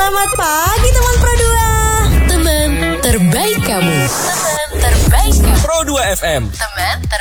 Selamat pagi teman Pro 2. Teman terbaik kamu. Teman terbaik kamu. Pro 2 FM. Teman terbaik.